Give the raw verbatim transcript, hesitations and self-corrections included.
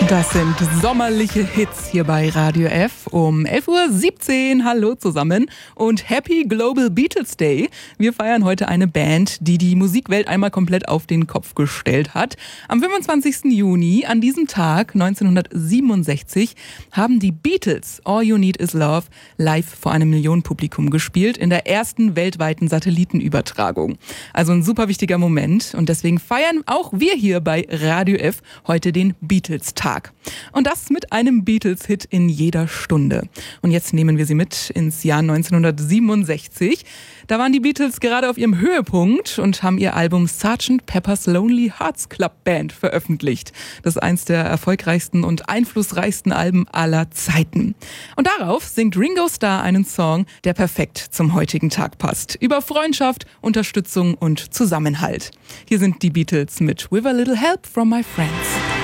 Das sind sommerliche Hits hier bei Radio F um elf Uhr siebzehn. Hallo zusammen und Happy Global Beatles Day. Wir feiern heute eine Band, die die Musikwelt einmal komplett auf den Kopf gestellt hat. Am fünfundzwanzigsten Juni, an diesem Tag neunzehnhundertsiebenundsechzig, haben die Beatles All You Need Is Love live vor einem Millionenpublikum gespielt in der ersten weltweiten Satellitenübertragung. Also ein super wichtiger Moment und deswegen feiern auch wir hier bei Radio F heute den Beatles-Tag. Und das mit einem Beatles-Hit in jeder Stunde. Und jetzt nehmen wir Sie mit ins Jahr neunzehnhundertsiebenundsechzig. Da waren die Beatles gerade auf ihrem Höhepunkt und haben ihr Album Sergeant Pepper's Lonely Hearts Club Band veröffentlicht. Das ist eins der erfolgreichsten und einflussreichsten Alben aller Zeiten. Und darauf singt Ringo Starr einen Song, der perfekt zum heutigen Tag passt. Über Freundschaft, Unterstützung und Zusammenhalt. Hier sind die Beatles mit With a Little Help from My Friends.